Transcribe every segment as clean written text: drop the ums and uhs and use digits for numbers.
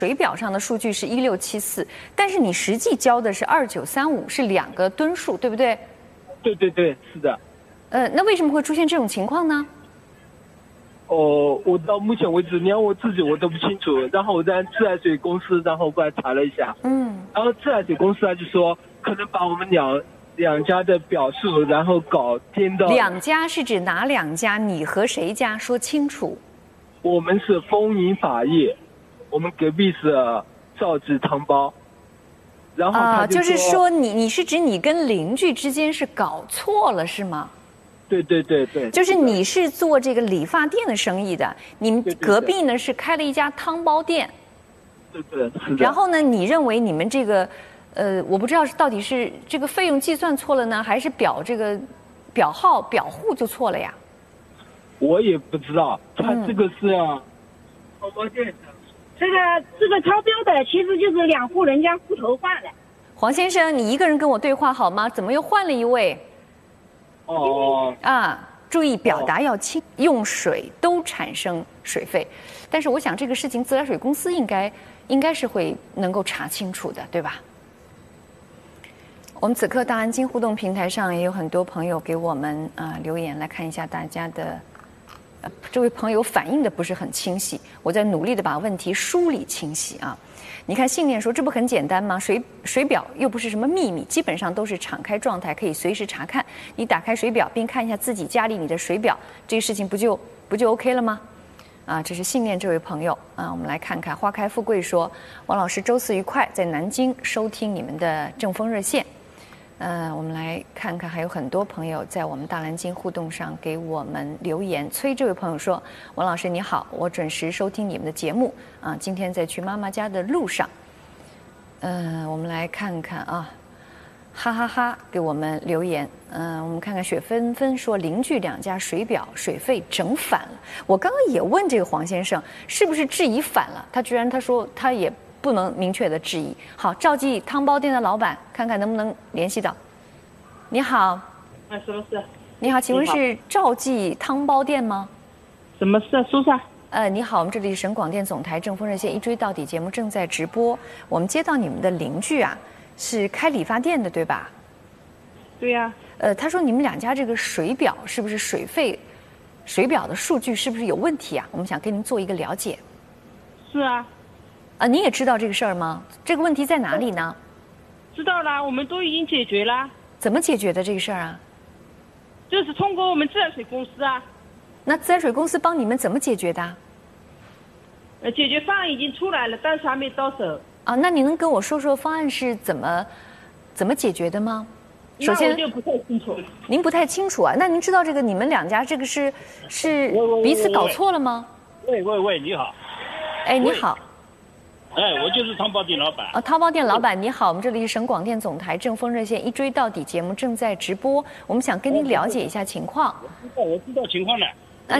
水表上的数据是1674，但是你实际交的是2935，是2个吨数，对不对？ 对对对，是的。 那为什么会出现这种情况呢？ 我到目前为止连我自己我都不清楚，然后我在自来水公司然后过来查了一下，然后自来水公司就说可能把我们两家的表述然后搞颠到。 2家是指哪2家？你和谁家？说清楚。 我们是丰盈法业，我们隔壁是兆记汤包。然后他就是说你是指你跟邻居之间是搞错了是吗？ 对对对对， 就是你是做这个理发店的生意的，你们隔壁呢是开了一家汤包店。 对对是的。 然后呢，你认为你们这个我不知道到底是这个费用计算错了呢，还是这个表号表户就错了呀？ 我也不知道，他这个是汤包店。 这个超标的其实就是2户人家户头换了。 黄先生，你一个人跟我对话好吗？怎么又换了一位？注意表达要清，用水都产生水费，但是我想这个事情自来水公司应该是会能够查清楚的，对吧？我们此刻大安京互动平台上也有很多朋友给我们留言，来看一下大家的。这位朋友反应的不是很清晰，我在努力的把问题梳理清晰啊。你看信念说这不很简单吗？水表又不是什么秘密，基本上都是敞开状态，可以随时查看。你打开水表并看一下自己家里你的水表，这个事情不就 OK 了吗？这是信念这位朋友我们来看看花开富贵说，王老师周四愉快，在南京收听你们的正风热线。我们来看看，还有很多朋友在我们大蓝鲸互动上给我们留言。崔这位朋友说：“王老师你好，我准时收听你们的节目今天在去妈妈家的路上。”我们来看看哈哈哈给我们留言。我们看看雪纷纷说，邻居2家水表水费整反了。我刚刚也问这个黄先生是不是质疑反了，他说他也不能明确的质疑。好，兆记汤包店的老板，看看能不能联系到。你好。 什么事？ 你好，请问是兆记汤包店吗？ 什么事？说啥？ 你好，我们这里是省广电总台正风热线一追到底节目正在直播。我们接到你们的邻居是开理发店的，对吧？ 对呀。 他说你们2家这个水表是不是水表的数据是不是有问题啊？我们想跟您做一个了解。 是啊。 你也知道这个事儿吗？这个问题在哪里呢？ 知道了，我们都已经解决了。 怎么解决的这个事儿啊？ 就是通过我们自来水公司啊。 那自来水公司帮你们怎么解决的？ 解决方案已经出来了，但是还没到手。 那你能跟我说说方案是怎么解决的吗？首先， 我就不太清楚。 您不太清楚啊？那您知道这个你们2家这个是彼此搞错了吗？ 喂，你好。 你好。 我就是汤包店老板。 汤包店老板你好，我们这里是省广电总台正风热线一追到底节目正在直播，我们想跟您了解一下情况。 我知道情况了。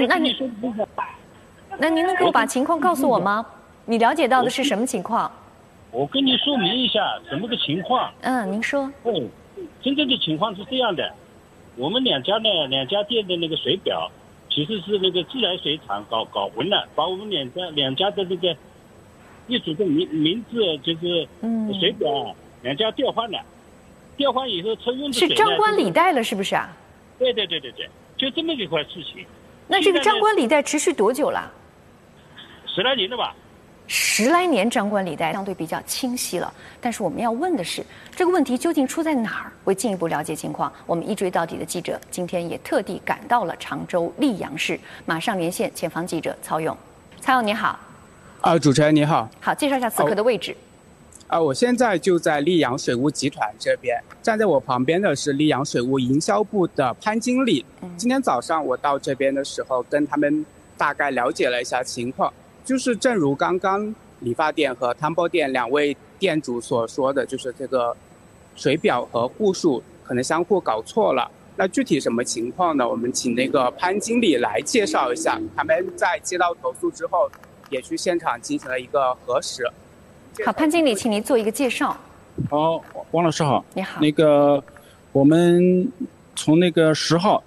那您能给我把情况告诉我吗？你了解到的是什么情况？ 我跟你说明一下什么个情况。 您说。 真正的情况是这样的，我们2家店的那个水表，其实是那个自来水厂搞混了，把我们两家的那个业主的名字就是水表2家调换了，调换以后车用的水是张冠李戴了，是不是啊？ 对，就这么一块事情。 那这个张冠李戴持续多久了 ？10来年了吧。 10来年张冠李戴相对比较清晰了，但是我们要问的是这个问题究竟出在哪儿？为进一步了解情况，我们一追到底的记者今天也特地赶到了常州溧阳市，马上连线前方记者曹勇。曹勇你好。 主持人你好。 好，介绍一下此刻的位置。 我现在就在溧阳水务集团这边，站在我旁边的是溧阳水务营销部的潘经理。今天早上我到这边的时候，跟他们大概了解了一下情况。就是正如刚刚理发店和汤包店2位店主所说的，就是这个水表和户数可能相互搞错了。那具体什么情况呢？我们请那个潘经理来介绍一下。他们在接到投诉之后，也去现场进行了一个核实。 好，潘经理，请您做一个介绍。 好，王老师好。 你好。 我们从10号